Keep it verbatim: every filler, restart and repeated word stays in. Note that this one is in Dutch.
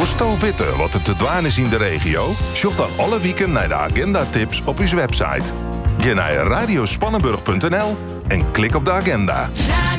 Wosto witte wat er te dwaan is in de regio? Zoek dan alle weken naar de agenda-tips op uw website. Ga naar radiospannenburg punt n l en klik op de agenda.